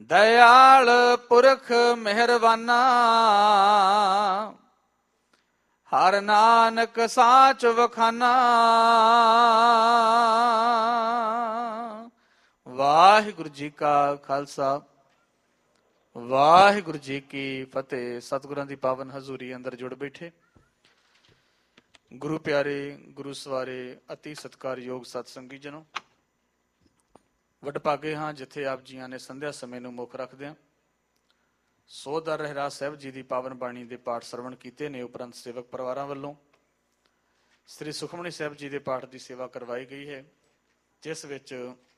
ਦਇਆਲ ਪੁਰਖ ਮਿਹਰਬਾਨਾ, ਹਰ ਨਾਨਕ ਸਾਚ ਵਖਾਨਾ। ਵਾਹਿਗੁਰੂ ਜੀ ਕਾ ਖਾਲਸਾ, ਵਾਹਿਗੁਰੂ ਜੀ ਕੀ ਫਤਿਹ। ਸਤਿਗੁਰਾਂ ਦੀ ਪਾਵਨ ਹਜ਼ੂਰੀ ਅੰਦਰ ਜੁੜ ਬੈਠੇ ਗੁਰੂ ਪਿਆਰੇ, ਗੁਰੂ ਸਵਾਰੇ, ਅਤੀ ਸਤਿਕਾਰਯੋਗ ਸਤਸੰਗੀ ਜਨੋ, ਵਡਭਾਗੇ ਹਾਂ ਜਿੱਥੇ ਆਪ ਜੀਆਂ ਨੇ ਸੰਧਿਆ ਸਮੇਂ ਨੂੰ ਮੁੱਖ ਰੱਖਦਿਆਂ ਸੋ ਦਰ ਰਹਿਰਾਸ ਸਾਹਿਬ ਜੀ ਦੀ ਪਾਵਨ ਬਾਣੀ ਦੇ ਪਾਠ ਸਰਵਣ ਕੀਤੇ ਨੇ। ਉਪਰੰਤ ਸੇਵਕ ਪਰਿਵਾਰਾਂ ਵੱਲੋਂ ਸ੍ਰੀ ਸੁਖਮਨੀ ਸਾਹਿਬ ਜੀ ਦੇ ਪਾਠ ਦੀ ਸੇਵਾ ਕਰਵਾਈ ਗਈ ਹੈ, ਜਿਸ ਵਿੱਚ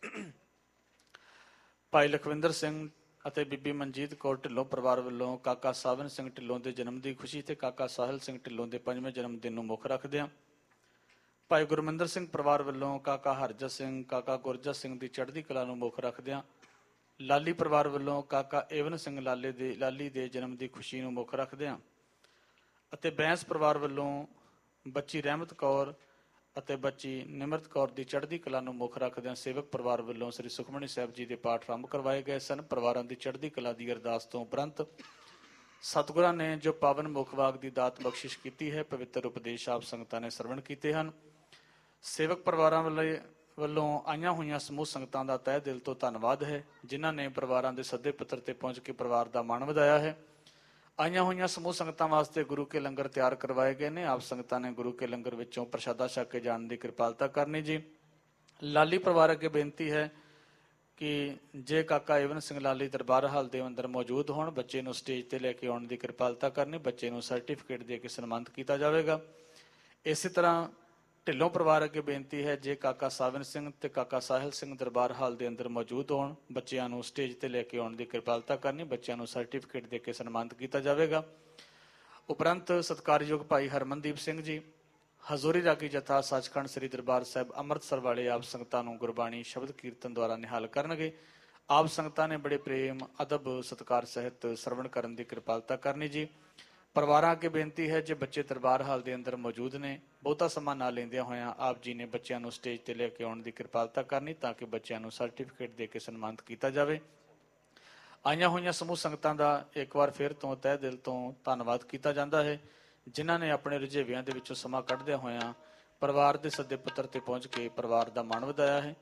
ਭਾਈ ਲਖਵਿੰਦਰ ਸਿੰਘ ਅਤੇ ਬੀਬੀ ਮਨਜੀਤ ਕੌਰ ਢਿੱਲੋਂ ਪਰਿਵਾਰ ਵੱਲੋਂ ਕਾਕਾ ਸਾਵਨ ਸਿੰਘ ਢਿੱਲੋਂ ਦੇ ਜਨਮ ਦੀ ਖੁਸ਼ੀ ਤੇ ਕਾਕਾ ਸਾਹਿਲ ਸਿੰਘ ਢਿੱਲੋਂ ਦੇ 5ਵੇਂ ਜਨਮ ਦਿਨ ਨੂੰ ਮੁੱਖ ਰੱਖਦਿਆਂ ਭਾਈ ਗੁਰਮਿੰਦਰ ਸਿੰਘ ਪਰਿਵਾਰ ਵੱਲੋਂ ਕਾਕਾ ਹਰਜਤ ਸਿੰਘ, ਕਾਕਾ ਗੁਰਜਤ ਸਿੰਘ ਦੀ ਚੜ੍ਹਦੀ ਕਲਾ ਨੂੰ ਮੁੱਖ ਰੱਖਦਿਆਂ ਲਾਲੀ ਪਰਿਵਾਰ ਵੱਲੋਂ ਕਾਕਾ ਏਵਨ ਸਿੰਘ ਲਾਲੀ ਦੇ ਜਨਮ ਦੀ ਖੁਸ਼ੀ ਨੂੰ ਮੁੱਖ ਰੱਖਦਿਆਂ ਅਤੇ ਬੈਂਸ ਪਰਿਵਾਰ ਵੱਲੋਂ ਬੱਚੀ ਰਹਿਮਤ ਕੌਰ ਅਤੇ ਬੱਚੀ ਨਿਮਰਤ ਕੌਰ ਦੀ ਚੜ੍ਹਦੀ ਕਲਾ ਨੂੰ ਮੁੱਖ ਰੱਖਦਿਆਂ ਸੇਵਕ ਪਰਿਵਾਰ ਵੱਲੋਂ ਸ੍ਰੀ ਸੁਖਮਨੀ ਸਾਹਿਬ ਜੀ ਦੇ ਪਾਠ ਆਰੰਭ ਕਰਵਾਏ ਗਏ ਸਨ। ਪਰਿਵਾਰਾਂ ਦੀ ਚੜ੍ਹਦੀ ਕਲਾ ਦੀ ਅਰਦਾਸ ਤੋਂ ਉਪਰੰਤ ਸਤਿਗੁਰਾਂ ਨੇ ਜੋ ਪਾਵਨ ਮੁੱਖ ਵਾਕ ਦੀ ਦਾਤ ਬਖਸ਼ਿਸ਼ ਕੀਤੀ ਹੈ, ਪਵਿੱਤਰ ਉਪਦੇਸ਼ ਆਪ ਸੰਗਤਾਂ ਨੇ ਸਰਵਣ ਕੀਤੇ ਹਨ। ਸੇਵਕ ਪਰਿਵਾਰਾਂ ਵੱਲੋਂ ਆਈਆਂ ਹੋਈਆਂ ਸਮੂਹ ਸੰਗਤਾਂ ਦਾ ਤਹਿ ਦਿਲ ਤੋਂ ਧੰਨਵਾਦ ਹੈ, ਜਿਨ੍ਹਾਂ ਨੇ ਪਰਿਵਾਰਾਂ ਦੇ ਸੱਦੇ ਪੱਤਰ ਤੇ ਪਹੁੰਚ ਕੇ ਪਰਿਵਾਰ ਦਾ ਮਾਣ ਵਧਾਇਆ ਹੈ। ਆਈਆਂ ਹੋਈਆਂ ਸਮੂਹ ਸੰਗਤਾਂ ਵਾਸਤੇ ਗੁਰੂ ਕੇ ਲੰਗਰ ਤਿਆਰ ਕਰਵਾਏ ਗਏ ਨੇ। ਆਪ ਸੰਗਤਾਂ ਨੇ ਗੁਰੂ ਕੇ ਲੰਗਰ ਵਿੱਚੋਂ ਪ੍ਰਸ਼ਾਦਾ ਛਕ ਕੇ ਜਾਣ ਦੀ ਕਿਰਪਾਲਤਾ ਕਰਨੀ ਜੀ। ਲਾਲੀ ਪਰਿਵਾਰ ਅੱਗੇ ਬੇਨਤੀ ਹੈ ਕਿ ਜੇ ਕਾਕਾ ਏਵਨ ਸਿੰਘ ਲਾਲੀ ਦਰਬਾਰ ਹਾਲ ਦੇ ਅੰਦਰ ਮੌਜੂਦ ਹੋਣ, ਬੱਚੇ ਨੂੰ ਸਟੇਜ ਤੇ ਲੈ ਕੇ ਆਉਣ ਦੀ ਕਿਰਪਾਲਤਾ ਕਰਨੀ। ਬੱਚੇ ਨੂੰ ਸਰਟੀਫਿਕੇਟ ਦੇ ਕੇ ਸਨਮਾਨਿਤ ਕੀਤਾ ਜਾਵੇਗਾ। ਇਸੇ ਤਰ੍ਹਾਂ ਢਿੱਲੋਂ ਪਰਿਵਾਰ ਅੱਗੇ ਬੇਨਤੀ ਹੈ, ਜੇ ਕਾਕਾ ਸਾਵਨ ਸਿੰਘ ਤੇ ਕਾਕਾ ਸਾਹਿਲ ਸਿੰਘ ਦਰਬਾਰ ਹਾਲ ਦੇ ਅੰਦਰ ਮੌਜੂਦ ਹੋਣ, ਬੱਚਿਆਂ ਨੂੰ ਸਟੇਜ ਤੇ ਲੈ ਕੇ ਆਉਣ ਦੀ ਕਿਰਪਾਲਤਾ ਕਰਨੀ। ਬੱਚਿਆਂ ਨੂੰ ਸਰਟੀਫਿਕੇਟ ਦੇ ਕੇ ਸਨਮਾਨਿਤ ਕੀਤਾ ਜਾਵੇਗਾ। ਉਪਰੰਤ ਸਤਿਕਾਰਯੋਗ ਭਾਈ ਹਰਮਨਦੀਪ ਸਿੰਘ ਜੀ, ਹਜ਼ੂਰੀ ਰਾਗੀ ਜਥਾ ਸੱਚਖੰਡ ਸ੍ਰੀ ਦਰਬਾਰ ਸਾਹਿਬ ਅੰਮ੍ਰਿਤਸਰ ਵਾਲੇ ਆਪ ਸੰਗਤਾਂ ਨੂੰ ਗੁਰਬਾਣੀ ਸ਼ਬਦ ਕੀਰਤਨ ਦੁਆਰਾ ਨਿਹਾਲ ਕਰਨਗੇ। ਆਪ ਸੰਗਤਾਂ ਨੇ ਬੜੇ ਪ੍ਰੇਮ, ਅਦਬ, ਸਤਿਕਾਰ ਸਹਿਤ ਸਰਵਣ ਕਰਨ ਦੀ ਕਿਰਪਾਲਤਾ ਕਰਨੀ ਜੀ। ਪਰਿਵਾਰਾਂ ਅੱਗੇ ਬੇਨਤੀ ਹੈ, ਜੇ ਬੱਚੇ ਦਰਬਾਰ ਹਾਲ ਦੇ ਅੰਦਰ ਮੌਜੂਦ ਨੇ, ਬਹੁਤਾ ਸਮਾਂ ਨਾ ਲੈਂਦਿਆਂ ਹੋਇਆਂ ਆਪ ਜੀ ਨੇ ਬੱਚਿਆਂ ਨੂੰ ਸਟੇਜ ਤੇ ਲੈ ਕੇ ਆਉਣ ਦੀ ਕਿਰਪਾਲਤਾ ਕਰਨੀ, ਤਾਂ ਕਿ ਬੱਚਿਆਂ ਨੂੰ ਸਰਟੀਫਿਕੇਟ ਦੇ ਕੇ ਸਨਮਾਨਿਤ ਕੀਤਾ ਜਾਵੇ। ਆਈਆਂ ਹੋਈਆਂ ਸਮੂਹ ਸੰਗਤਾਂ ਦਾ ਇੱਕ ਵਾਰ ਫਿਰ ਤੋਂ ਤਹਿ ਦਿਲ ਤੋਂ ਧੰਨਵਾਦ ਕੀਤਾ ਜਾਂਦਾ ਹੈ, ਜਿਨ੍ਹਾਂ ਨੇ ਆਪਣੇ ਰੁਝੇਵਿਆਂ ਦੇ ਵਿੱਚੋਂ ਸਮਾਂ ਕੱਢਦਿਆਂ ਹੋਇਆਂ ਪਰਿਵਾਰ ਦੇ ਸੱਦੇ ਪੱਤਰ ਤੇ ਪਹੁੰਚ ਕੇ ਪਰਿਵਾਰ ਦਾ ਮਾਣ ਵਧਾਇਆ ਹੈ।